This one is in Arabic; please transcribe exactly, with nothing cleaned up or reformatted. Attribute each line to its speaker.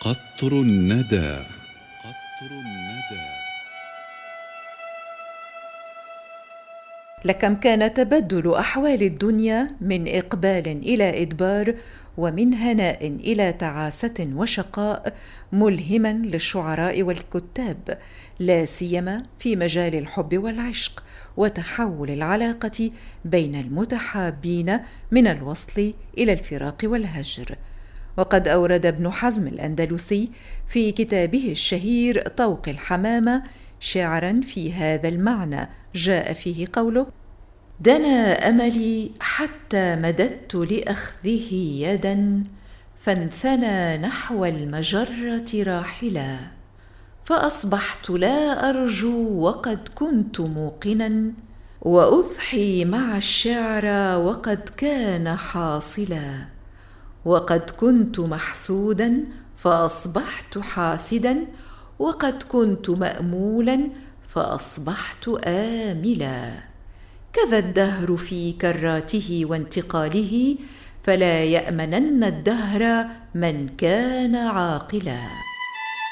Speaker 1: قطر الندى. قطر الندى.
Speaker 2: لكم كان تبدل أحوال الدنيا من إقبال إلى إدبار، ومن هناء إلى تعاسة وشقاء، ملهما للشعراء والكتاب، لا سيما في مجال الحب والعشق وتحول العلاقة بين المتحابين من الوصل إلى الفراق والهجر. وقد أورد ابن حزم الأندلسي في كتابه الشهير طوق الحمامة شعرا في هذا المعنى، جاء فيه قوله: دنا أملي حتى مددت لأخذه يدا، فانثنى نحو المجرة راحلا، فأصبحت لا أرجو وقد كنت موقنا، وأضحي مع الشعر وقد كان حاصلا، وقد كنت محسودا فأصبحت حاسدا، وقد كنت مأمولا فأصبحت آملا، كذا الدهر في كراته وانتقاله، فلا يأمنن الدهر من كان عاقلا.